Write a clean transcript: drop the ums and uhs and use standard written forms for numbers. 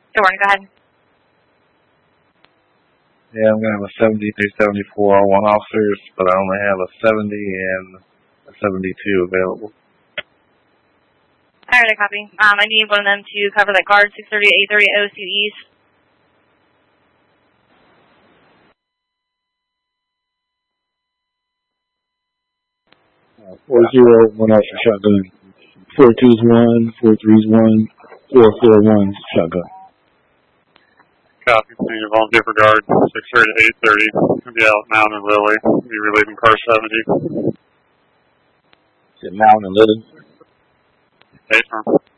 Good morning, go ahead. Yeah, I'm going to have a 70 through 74 R1 officers, but I only have a 70 and a 72 available. Alright, I copy. I need one of them to cover that guard 630 830 OC East. 4-0, 1 officer shotgun. 4-2's 1, 4-3's 1, 4-4-1's shotgun. Copy. Senior volunteer for guard 630 to 830. Gonna be out Mountain and Lily. Be relieving car 70. Is it Mountain and Lily? 8 firm.